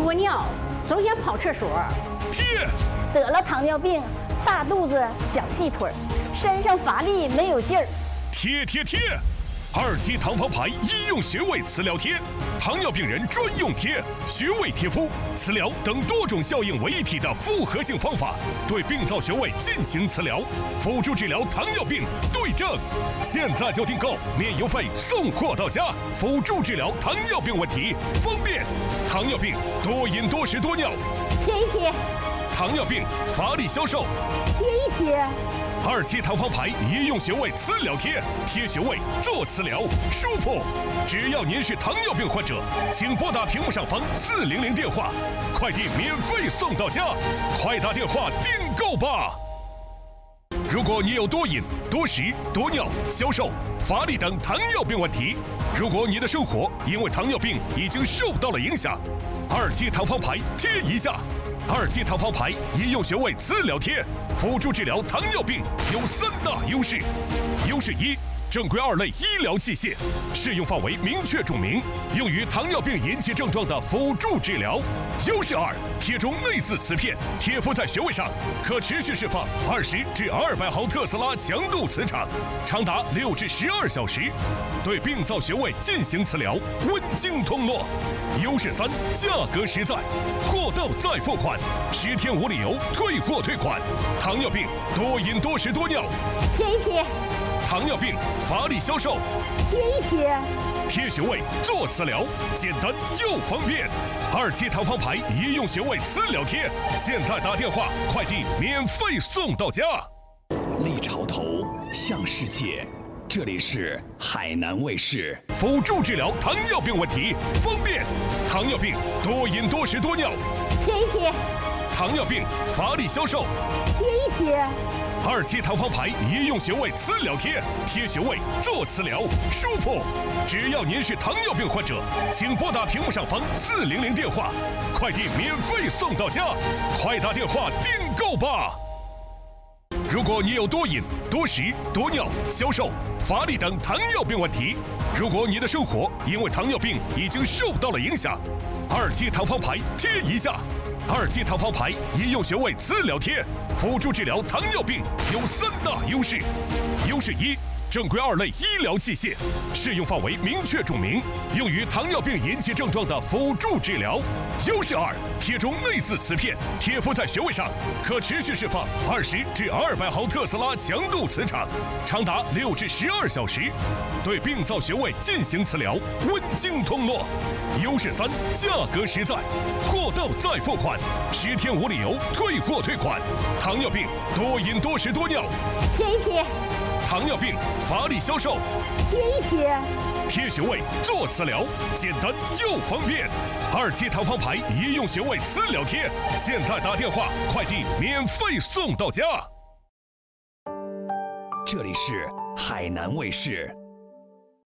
多尿，总想跑厕所。 贴。 得了糖尿病，大肚子、小细腿，身上乏力没有劲儿。 贴，2期糖方牌医用穴位磁疗贴，糖尿病人专用贴，穴位贴敷、磁疗等多种效应为一体的复合性方法，对病灶穴位进行磁疗，辅助治疗糖尿病对症。现在就订购，免邮费送货到家，辅助治疗糖尿病问题，方便。糖尿病多饮多食多尿， 贴一贴。 糖尿病乏力消瘦， 贴一贴。 2期糖方牌医用穴位磁疗贴，贴穴位做磁疗，舒服。只要您是糖尿病患者，请拨打屏幕上方400电话，快递免费送到家，快打电话订购吧。如果你有多饮、多食、多尿、消瘦、乏力等糖尿病问题，如果你的生活因为糖尿病已经受到了影响，2期糖方牌贴一下。2期糖方牌医用穴位磁疗贴，辅助治疗糖尿病有3大优势。优势1，正规2类医疗器械，适用范围明确注明，用于糖尿病引起症状的辅助治疗。优势2，贴中内置磁片，贴敷在穴位上，可持续释放20至200毫特斯拉强度磁场，长达6至12小时，对病灶穴位进行磁疗，温经通络。优势3，价格实在，货到再付款，10天无理由退货退款。糖尿病多饮多食多尿， 贴一贴。 糖尿病乏力消瘦， 贴一贴。 贴穴位做磁疗，简单又方便。2期糖方牌医用穴位磁疗贴，现在打电话，快递免费送到家。 立潮头，向世界。这里是海南卫视， 辅助治疗糖尿病问题，方便。糖尿病多饮多食多尿， 贴一贴。 糖尿病乏力消瘦， 贴一贴。 2期糖方牌医用穴位磁疗贴，贴穴位做磁疗，舒服。只要您是糖尿病患者，请拨打屏幕上方400电话，快递免费送到家，快打电话订购吧。如果你有多饮、多食、多尿、消瘦、乏力等糖尿病问题，如果你的生活因为糖尿病已经受到了影响，2期糖方牌贴一下。2期糖方牌医用穴位磁疗贴，辅助治疗糖尿病有3大优势。优势1，正规2类医疗器械，适用范围明确注明，用于糖尿病引起症状的辅助治疗。优势2，贴中内置磁片，贴敷在穴位上，可持续释放20至200毫特斯拉强度磁场，长达6至12小时，对病灶穴位进行磁疗，温经通络。优势3，价格实在，货到再付款，10天无理由退货退款。糖尿病多饮多食多尿， 贴一贴。 糖尿病乏力消瘦， 贴一贴。 贴穴位做磁疗，简单又方便。2期糖方牌医用穴位磁疗贴，现在打电话，快递免费送到家。 这里是海南卫视。